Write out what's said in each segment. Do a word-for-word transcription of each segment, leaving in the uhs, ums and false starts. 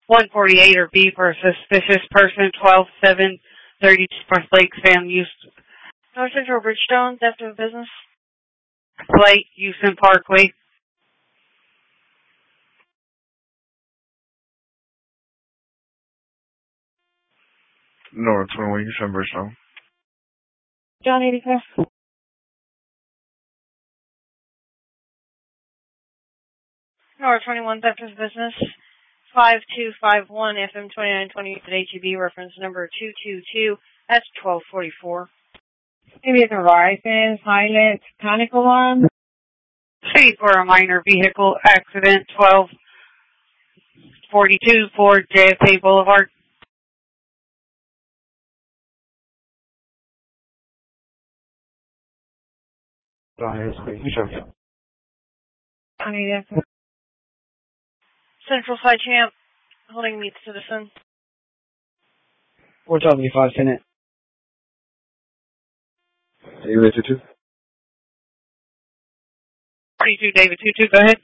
one forty-eight or B for a suspicious person, twelve seven thirty-two North Lake Sam Houston. North Central Bridgestone, theft of business. Flight, Houston Parkway. North twenty-one, Houston Bridgestone. John eighty-five. North twenty-one, theft of business. five two five one F M twenty-nine twenty at H E B, reference number two two two, that's twelve forty-four. Maybe it's a Verizon, silent, panic alarm. Street for a minor vehicle accident, twelve forty-two for J F K Boulevard. I mean, that's Central Side Champ, holding meet citizen. four seventy-five, Senate. David two two. forty-two David two two, go ahead.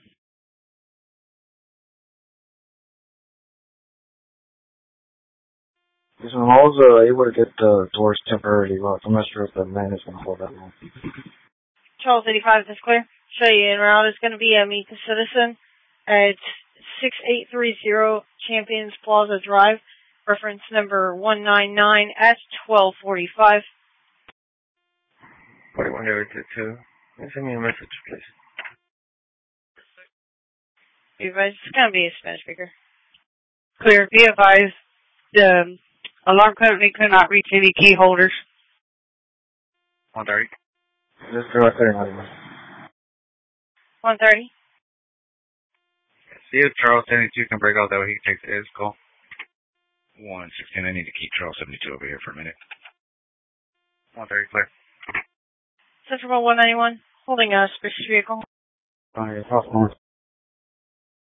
So I was uh, able to get the doors temporarily locked. I'm not sure if the man is going to hold that long. Charles eighty-five, that's clear. Show you en route is going to be a meet the citizen at six eight three zero Champions Plaza Drive, reference number one nine nine at twelve forty-five. forty-one David two two. Send me a message, please. Be advised, it's going to be a Spanish speaker. Clear, be advised, the alarm company could not reach any key holders. one thirty. Just go right there, not one thirty. See if Charles seventy-two can break out that way he can take his call. one sixteen, I need to keep Charles seventy-two over here for a minute. one thirty, clear. Central one ninety-one, holding a suspicious vehicle. Alright, cross north.